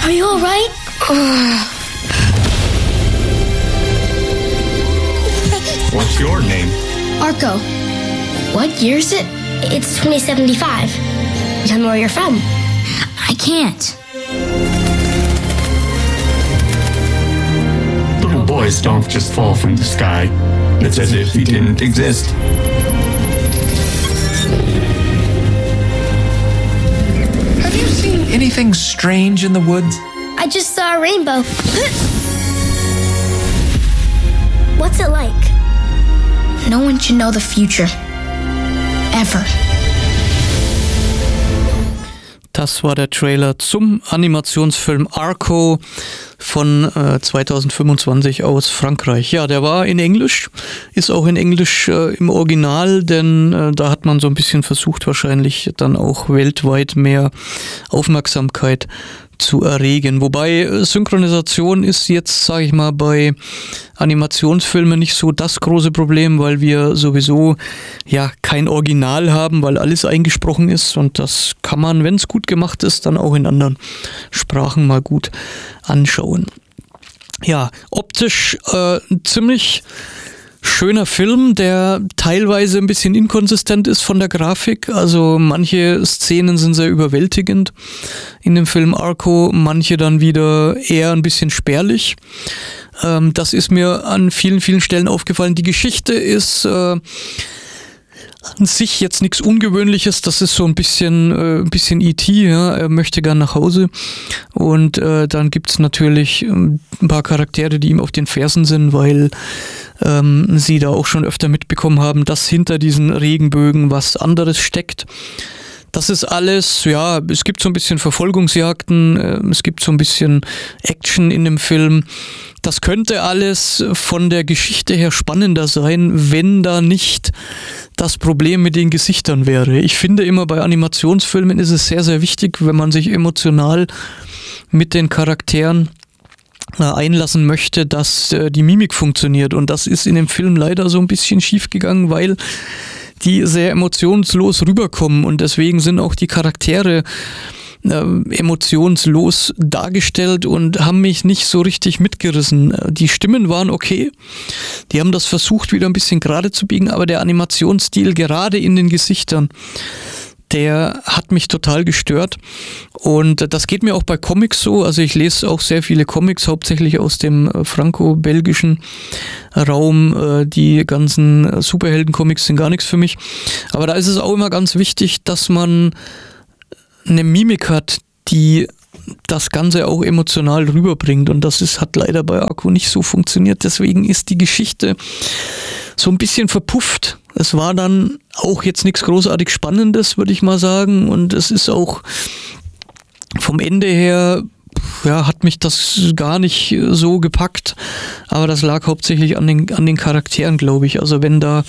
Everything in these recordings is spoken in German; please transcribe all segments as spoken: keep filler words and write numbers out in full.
Are you all right? What's your name? Arco. What year is it? It's twenty seventy-five. Tell me where you're from. I can't. Little boys don't just fall from the sky. It's as if he didn't exist. Have you seen anything strange in the woods? I just saw a rainbow. What's it like? No one should know the future. Ever. Das war der Trailer zum Animationsfilm Arco von äh, zweitausendfünfundzwanzig aus Frankreich. Ja, der war in Englisch, ist auch in Englisch äh, im Original, denn äh, da hat man so ein bisschen versucht, wahrscheinlich dann auch weltweit mehr Aufmerksamkeit zu erregen. Wobei Synchronisation ist jetzt, sage ich mal, bei Animationsfilmen nicht so das große Problem, weil wir sowieso ja kein Original haben, weil alles eingesprochen ist und das kann man, wenn es gut gemacht ist, dann auch in anderen Sprachen mal gut anschauen. Ja, optisch äh, ziemlich schöner Film, der teilweise ein bisschen inkonsistent ist von der Grafik. Also manche Szenen sind sehr überwältigend in dem Film Arco, manche dann wieder eher ein bisschen spärlich. Ähm, das ist mir an vielen, vielen Stellen aufgefallen. Die Geschichte ist äh, an sich jetzt nichts Ungewöhnliches, das ist so ein bisschen äh, ein bisschen E T, ja, er möchte gern nach Hause und äh, dann gibt's natürlich ein paar Charaktere, die ihm auf den Fersen sind, weil ähm, sie da auch schon öfter mitbekommen haben, dass hinter diesen Regenbögen was anderes steckt. Das ist alles, ja, es gibt so ein bisschen Verfolgungsjagden, äh, es gibt so ein bisschen Action in dem Film. Das könnte alles von der Geschichte her spannender sein, wenn da nicht das Problem mit den Gesichtern wäre. Ich finde immer, bei Animationsfilmen ist es sehr, sehr wichtig, wenn man sich emotional mit den Charakteren einlassen möchte, dass äh, die Mimik funktioniert. Und das ist in dem Film leider so ein bisschen schief gegangen, weil die sehr emotionslos rüberkommen und deswegen sind auch die Charaktere äh, emotionslos dargestellt und haben mich nicht so richtig mitgerissen. Die Stimmen waren okay, die haben das versucht wieder ein bisschen gerade zu biegen, aber der Animationsstil gerade in den Gesichtern, der hat mich total gestört und das geht mir auch bei Comics so, also ich lese auch sehr viele Comics, hauptsächlich aus dem franco-belgischen Raum, die ganzen Superhelden-Comics sind gar nichts für mich, aber da ist es auch immer ganz wichtig, dass man eine Mimik hat, die das Ganze auch emotional rüberbringt und das ist, hat leider bei Arco nicht so funktioniert, deswegen ist die Geschichte so ein bisschen verpufft. Es war dann auch jetzt nichts großartig Spannendes, würde ich mal sagen. Und es ist auch vom Ende her, ja, hat mich das gar nicht so gepackt. Aber das lag hauptsächlich an den, an den Charakteren, glaube ich. Also wenn da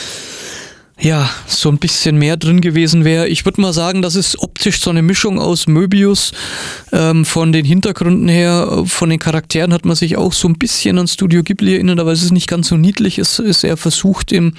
ja so ein bisschen mehr drin gewesen wäre. Ich würde mal sagen, das ist optisch so eine Mischung aus Möbius. Ähm, von den Hintergründen her, von den Charakteren hat man sich auch so ein bisschen an Studio Ghibli erinnert, aber es ist nicht ganz so niedlich. Es ist eher versucht im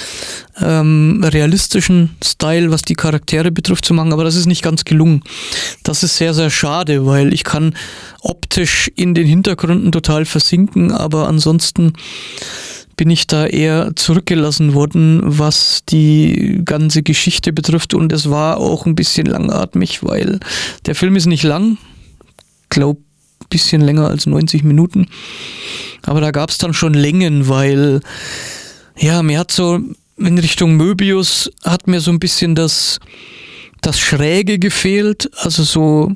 ähm, realistischen Style, was die Charaktere betrifft, zu machen, aber das ist nicht ganz gelungen. Das ist sehr, sehr schade, weil ich kann optisch in den Hintergründen total versinken, aber ansonsten bin ich da eher zurückgelassen worden, was die ganze Geschichte betrifft und es war auch ein bisschen langatmig, weil der Film ist nicht lang, glaub ein bisschen länger als neunzig Minuten, aber da gab es dann schon Längen, weil ja, mir hat so in Richtung Möbius hat mir so ein bisschen das, das Schräge gefehlt, also so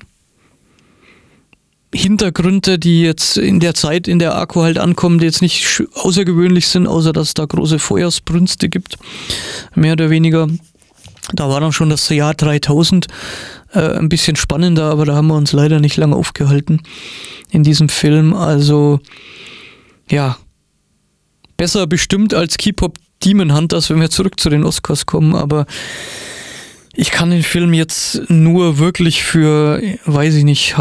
Hintergründe, die jetzt in der Zeit in der Arco halt ankommen, die jetzt nicht außergewöhnlich sind, außer dass es da große Feuersbrünste gibt, mehr oder weniger. Da war dann schon das Jahr dreitausend äh, ein bisschen spannender, aber da haben wir uns leider nicht lange aufgehalten in diesem Film. Also ja, besser bestimmt als K-Pop Demon Hunters, wenn wir zurück zu den Oscars kommen, aber ich kann den Film jetzt nur wirklich für, weiß ich nicht,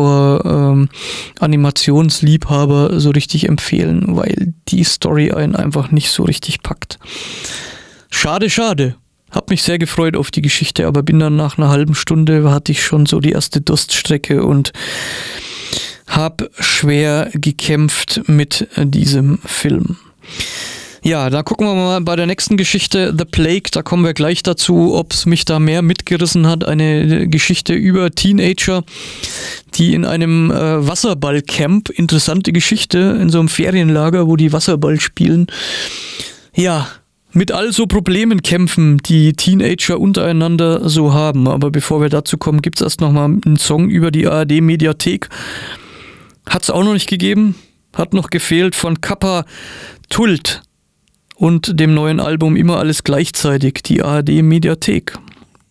Hardcore-Animationsliebhaber ähm, so richtig empfehlen, weil die Story einen einfach nicht so richtig packt. Schade, schade. Hab mich sehr gefreut auf die Geschichte, aber bin dann nach einer halben Stunde, hatte ich schon so die erste Durststrecke und hab schwer gekämpft mit diesem Film. Ja, da gucken wir mal bei der nächsten Geschichte, The Plague, da kommen wir gleich dazu, ob es mich da mehr mitgerissen hat. Eine Geschichte über Teenager, die in einem äh, Wasserballcamp, interessante Geschichte, in so einem Ferienlager, wo die Wasserball spielen, ja, mit all so Problemen kämpfen, die Teenager untereinander so haben. Aber bevor wir dazu kommen, gibt es erst nochmal einen Song über die A R D-Mediathek. Hat es auch noch nicht gegeben, hat noch gefehlt von Kappa Tult und dem neuen Album Immer alles gleichzeitig, die A R D-Mediathek.